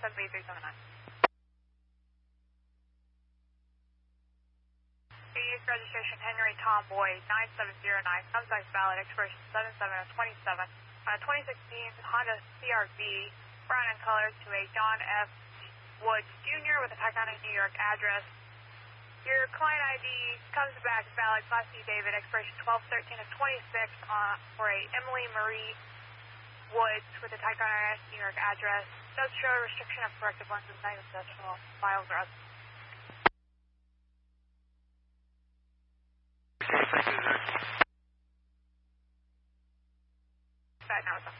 78379. Registration Henry Tomboy 9709, Sunsize valid, expiration 77/27. 2016 Honda CRV, brown in color, to a John F. Woods Jr. with a Tacoma, New York address. Your client ID comes back valid, Class C David, expiration 12/13/26 for a Emily Marie Woods with a Tacoma, New York address. Does show a restriction of corrective lenses, non-exceptional files or other. Now